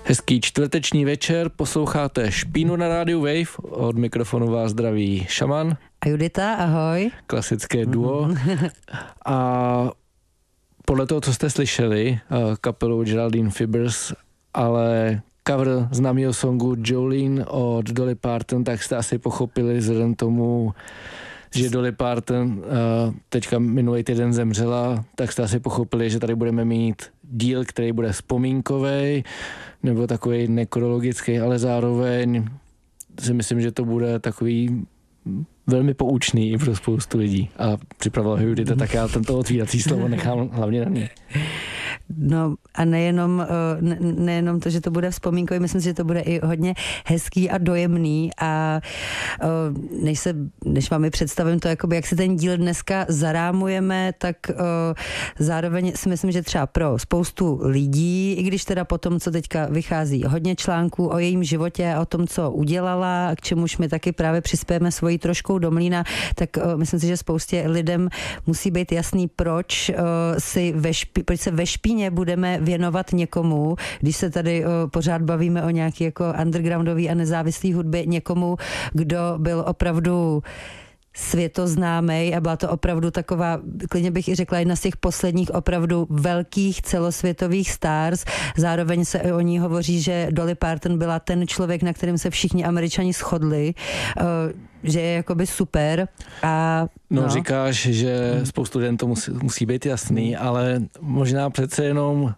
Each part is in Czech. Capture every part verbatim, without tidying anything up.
Hezký čtvrteční večer, posloucháte Špínu na rádiu Wave, od mikrofonu vás zdraví Šaman. A Judita, ahoj. Klasické duo. A podle toho, co jste slyšeli, kapelu Geraldine Fibbers, ale cover známého songu Jolene od Dolly Parton, tak jste asi pochopili vzhledem tomu, že Dolly Parton teďka minulý týden zemřela, tak jste asi pochopili, že tady budeme mít díl, který bude vzpomínkovej, nebo takový nekrologický, ale zároveň si myslím, že to bude takový velmi poučný pro spoustu lidí. A připravila ho Judita, tak já tento otvírací slovo nechám hlavně na mě. No a nejenom, ne, nejenom to, že to bude vzpomínkový, myslím si, že to bude i hodně hezký a dojemný a než, se, než vám představím to, jakoby, jak si ten díl dneska zarámujeme, tak zároveň si myslím, že třeba pro spoustu lidí, i když teda potom, co teďka vychází hodně článků o jejím životě a o tom, co udělala a k čemuž my taky právě přispějeme svojí troškou do mlýna, tak myslím si, že spoustě lidem musí být jasný, proč si ve špí, proč se ve špíně budeme věnovat někomu, když se tady o, pořád bavíme o nějaký jako undergroundový a nezávislý hudbě, někomu, kdo byl opravdu světoznámej a byla to opravdu taková, klidně bych i řekla, jedna z těch posledních opravdu velkých celosvětových stars. Zároveň se o ní hovoří, že Dolly Parton byla ten člověk, na kterém se všichni Američani shodli, že je jakoby super. A, no. no říkáš, že spoustu lidem to musí, musí být jasný, ale možná přece jenom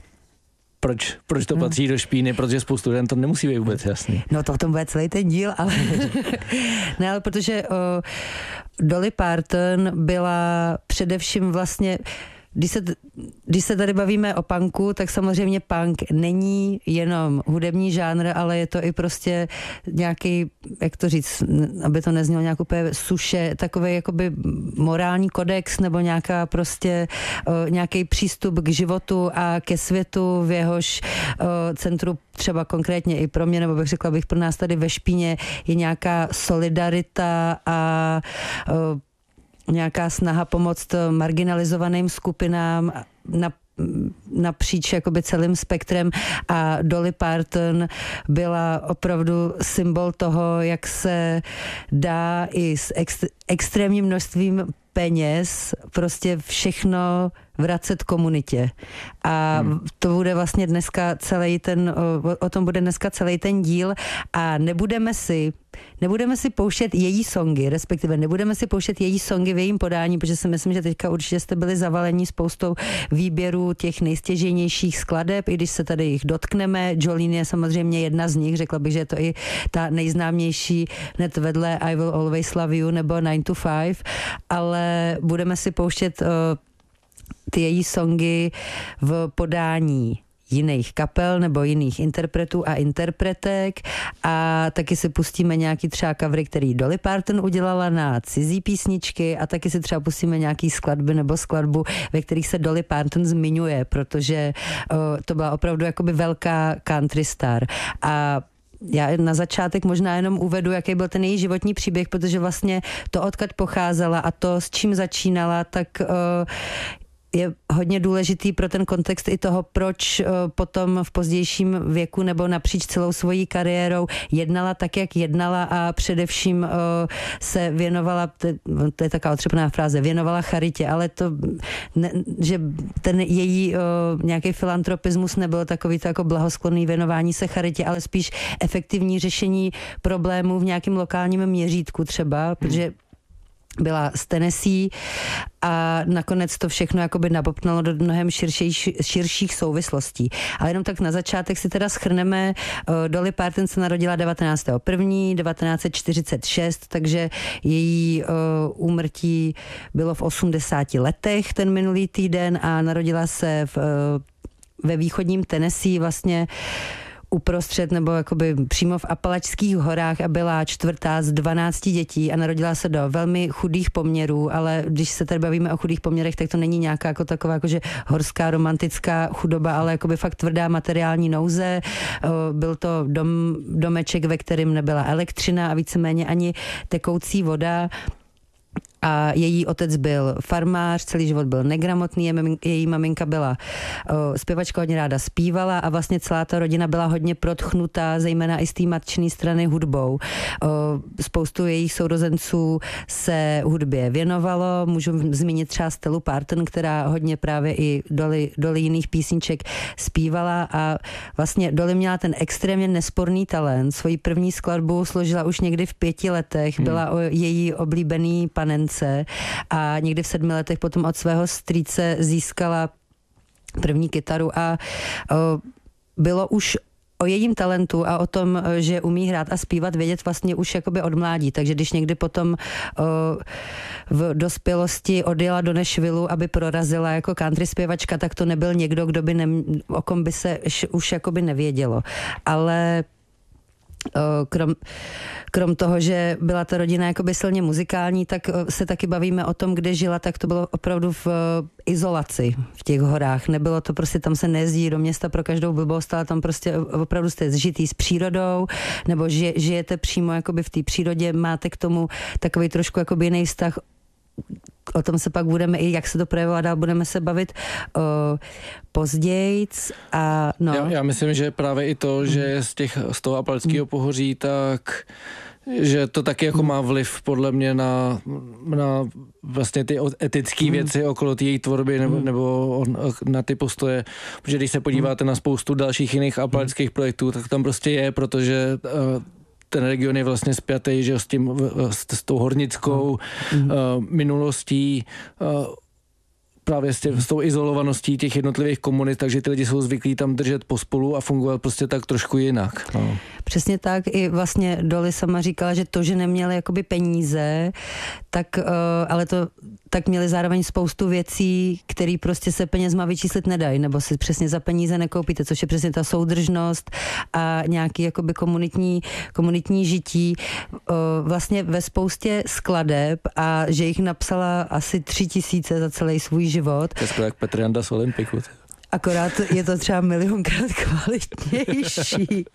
Proč, proč to patří do špíny, protože spoustu lidem to nemusí být vůbec jasný. No to o tom bude celý ten díl, ale ne, ale protože o, Dolly Parton byla především vlastně, když se, když se tady bavíme o punku, tak samozřejmě punk není jenom hudební žánr, ale je to i prostě nějaký, jak to říct, aby to neznělo nějak úplně suše, takový jakoby morální kodex nebo nějaká prostě o, nějaký přístup k životu a ke světu, v jehož o, centru třeba konkrétně i pro mě, nebo bych řekla bych pro nás tady ve špíně, je nějaká solidarita a o, nějaká snaha pomoct marginalizovaným skupinám na napříč jakoby celým spektrem a Dolly Parton byla opravdu symbol toho, jak se dá i s ext- extrémním množstvím peněz prostě všechno vracet komunitě. A hmm. to bude vlastně dneska celý ten, o, o tom bude dneska celý ten díl a nebudeme si nebudeme si pouštět její songy, respektive nebudeme si pouštět její songy v jejím podání, protože si myslím, že teďka určitě jste byli zavalení spoustou výběrů těch nejstěžejnějších skladeb, i když se tady jich dotkneme. Jolene je samozřejmě jedna z nich, řekla bych, že je to i ta nejznámější hned vedle I Will Always Love You nebo nine to five, ale budeme si pouštět uh, ty její songy v podání jiných kapel nebo jiných interpretů a interpretek a taky si pustíme nějaký třeba covery, který Dolly Parton udělala na cizí písničky a taky si třeba pustíme nějaký skladby nebo skladbu, ve kterých se Dolly Parton zmiňuje, protože uh, to byla opravdu jakoby velká country star a já na začátek možná jenom uvedu, jaký byl ten její životní příběh, protože vlastně to, odkud pocházela a to, s čím začínala, tak uh, je hodně důležitý pro ten kontext i toho, proč uh, potom v pozdějším věku nebo napříč celou svojí kariérou jednala tak, jak jednala a především uh, se věnovala, to, to je taková otřepná fráze, věnovala charitě, ale to, ne, že ten její uh, nějaký filantropismus nebyl takový to jako blahosklonný věnování se charitě, ale spíš efektivní řešení problémů v nějakém lokálním měřítku třeba, protože byla z Tennessee a nakonec to všechno jakoby nabopnalo do mnohem širších, širších souvislostí. Ale jenom tak na začátek si teda shrneme, Dolly Parton se narodila devatenáctého prvního devatenáct set čtyřicet šest, takže její uh, úmrtí bylo v osmdesáti letech ten minulý týden a narodila se v, uh, ve východním Tennessee vlastně uprostřed nebo jakoby přímo v Apalačských horách a byla čtvrtá z dvanácti dětí a narodila se do velmi chudých poměrů, ale když se tady bavíme o chudých poměrech, tak to není nějaká jako taková jakože horská romantická chudoba, ale jakoby fakt tvrdá materiální nouze. Byl to dom, domeček, ve kterém nebyla elektřina a víceméně ani tekoucí voda. a její otec byl farmář, celý život byl negramotný, její maminka byla o, zpěvačka, hodně ráda zpívala a vlastně celá ta rodina byla hodně protchnutá, zejména i z té matčné strany hudbou. O, spoustu jejich sourozenců se hudbě věnovalo, můžu zmínit třeba Stellu Parton, která hodně právě i Dolly, Dolly jiných písniček zpívala a vlastně Dolly měla ten extrémně nesporný talent. Svoji první skladbu složila už někdy v pěti letech, byla hmm. o její oblíbený panence a někdy v sedmi letech potom od svého strýce získala první kytaru a o, bylo už o jejím talentu a o tom, že umí hrát a zpívat, vědět vlastně už jakoby od mládí. Takže když někdy potom o, v dospělosti odjela do Nashvilleu, aby prorazila jako country zpěvačka, tak to nebyl někdo, kdo by ne, o kom by se už jakoby nevědělo. Ale Krom, krom toho, že byla ta rodina jakoby silně muzikální, tak se taky bavíme o tom, kde žila, tak to bylo opravdu v izolaci v těch horách. Nebylo to prostě, tam se nejezdí do města pro každou blbost, ale tam prostě opravdu jste zžitý s přírodou, nebo žije, žijete přímo jakoby v té přírodě, máte k tomu takový trošku jakoby jiný vztah. O tom se pak budeme, i jak se to projevilo dál, budeme se bavit o, později. A no. já, já myslím, že právě i to, že z, těch, z toho Appalského pohoří, tak že to taky jako má vliv podle mě na, na vlastně ty etické věci okolo té její tvorby nebo, nebo na ty postoje, protože když se podíváte na spoustu dalších jiných appalských projektů, tak tam prostě je, protože ten region je vlastně spjatý, že s tím, s, s tou hornickou mm. uh, minulostí, uh, právě s, tě, s tou izolovaností těch jednotlivých komunit, takže ty lidi jsou zvyklí tam držet pospolu a fungovat prostě tak trošku jinak. No. Přesně tak, i vlastně Dolly sama říkala, že to, že neměli jakoby peníze, tak, uh, ale to, tak měli zároveň spoustu věcí, které prostě se penězma vyčíslit nedají, nebo si přesně za peníze nekoupíte, což je přesně ta soudržnost a nějaký jakoby komunitní, komunitní žití. Uh, vlastně ve spoustě skladeb a že jich napsala asi tři tisíce za celý svůj život. To je skoro jak Petr Janda z Olympiku. Akorát je to třeba milionkrát kvalitnější.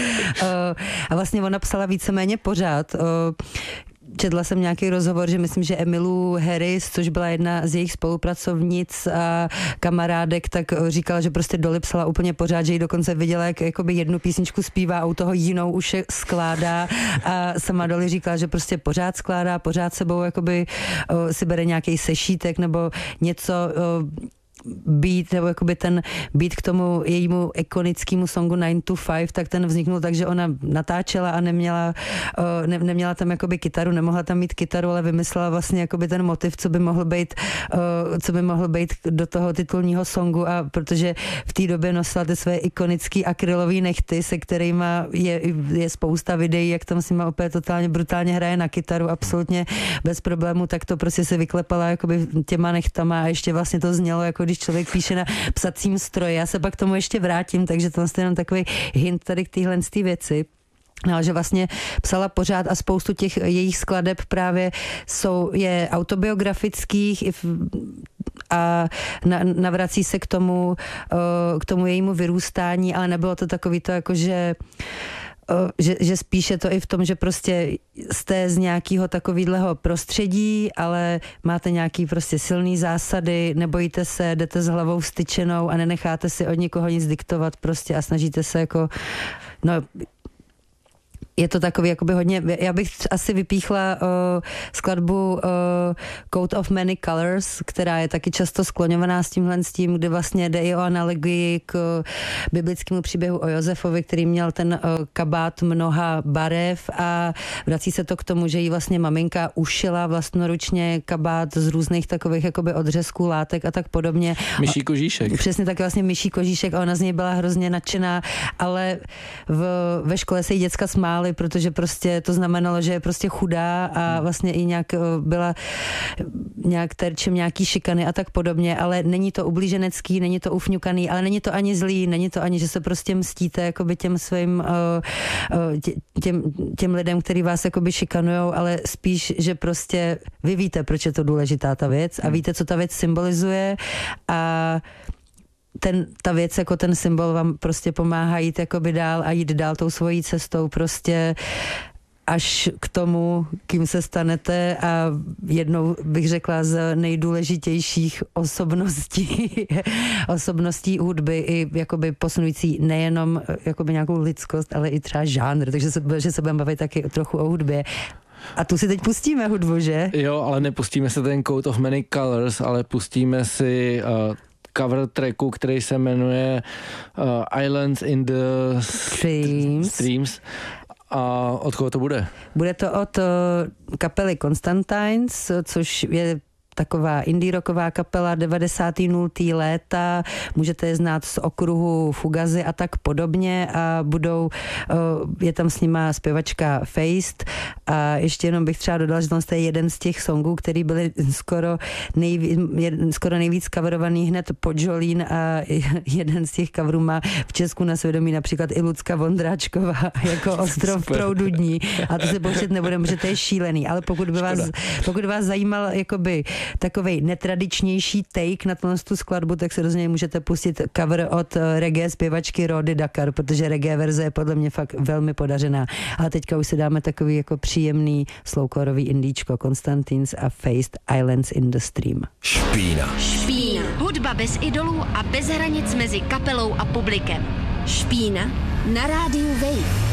A vlastně ona psala víceméně pořád. Četla jsem nějaký rozhovor, že myslím, že Emmylou Harris, což byla jedna z jejich spolupracovnic a kamarádek, tak říkala, že prostě Dolly psala úplně pořád, že ji dokonce viděla, jak jakoby jednu písničku zpívá a u toho jinou už je skládá a sama Dolly říkala, že prostě pořád skládá, pořád sebou jakoby o, si bere nějaký sešítek nebo něco o, beat, nebo jakoby ten beat k tomu jejímu ikonickému songu nine to five, tak ten vzniknul tak, že ona natáčela a neměla, uh, ne, neměla tam jakoby kytaru, nemohla tam mít kytaru, ale vymyslela vlastně jakoby ten motiv, co by mohl být, uh, co by mohl být do toho titulního songu a protože v té době nosila ty své ikonické akrylové nechty, se kterými je, je spousta videí, jak tam s nima opět totálně brutálně hraje na kytaru, absolutně bez problému, tak to prostě se vyklepala jakoby těma nechtama a ještě vlastně to znělo, jako když člověk píše na psacím stroji. Já se pak k tomu ještě vrátím, takže to je jenom takový hint tady k téhle věci. No, že vlastně psala pořád a spoustu těch jejich skladeb právě jsou, je autobiografických a navrací se k tomu, k tomu jejímu vyrůstání, ale nebylo to takový to jako, že Že, že spíše to i v tom, že prostě jste z nějakého takového prostředí, ale máte nějaký prostě silný zásady, nebojíte se, jdete s hlavou vstyčenou a nenecháte si od nikoho nic diktovat prostě a snažíte se jako, no je to takový jakoby hodně, já bych asi vypíchla uh, skladbu uh, Coat of Many Colors, která je taky často skloňovaná s tímhle s tím, kde vlastně jde i o analogii k uh, biblickému příběhu o Josefovi, který měl ten uh, kabát mnoha barev a vrací se to k tomu, že jí vlastně maminka ušila vlastnoručně kabát z různých takových jakoby odřezků, látek a tak podobně. Myší kožíšek. Přesně tak vlastně myší kožíšek a ona z něj byla hrozně nadšená, ale v, ve škole se jí děcka smály, protože prostě to znamenalo, že je prostě chudá a vlastně i nějak byla nějak terčem nějaký šikany a tak podobně, ale není to ublíženecký, není to ufňukaný, ale není to ani zlý, není to ani, že se prostě mstíte jakoby těm svým těm, těm lidem, který vás jakoby šikanujou, ale spíš, že prostě vy víte, proč je to důležitá ta věc a víte, co ta věc symbolizuje a ten, ta věc jako ten symbol vám prostě pomáhá jít jakoby dál a jít dál tou svojí cestou prostě až k tomu, kým se stanete a jednou bych řekla z nejdůležitějších osobností, osobností hudby i jakoby posunující nejenom jakoby nějakou lidskost, ale i třeba žánr, takže se, že se budeme bavit taky trochu o hudbě. A tu si teď pustíme hudbu, že? Jo, ale nepustíme se ten Coat of Many Colors, ale pustíme si uh, cover tracku, který se jmenuje uh, Islands in the Streams. Streams. A od koho to bude? Bude to od uh, kapely Constantines, což je taková indie rocková kapela devadesátá nultá léta, můžete je znát z okruhu Fugazi a tak podobně a budou, je tam s nima zpěvačka Feist a ještě jenom bych třeba dodala, že to je jeden z těch songů, který byly skoro, nejví, skoro nejvíc coverovaný hned po Jolene a jeden z těch coverů má v Česku na svědomí například i Lucka Vondráčková jako Ostrov proudu dní a to se počít nebudeme, že to je šílený, ale pokud by vás, pokud vás zajímal jakoby takovej netradičnější take na tu skladbu, tak se do něj můžete pustit cover od reggae zpěvačky Rody Dakar, protože reggae verze je podle mě fakt velmi podařená. Ale teďka už si dáme takový jako příjemný slowcoreový indíčko Constantines a Faced Islands in the Stream. Špína. Špína. Hudba bez idolů a bez hranic mezi kapelou a publikem. Špína na rádiu Wave.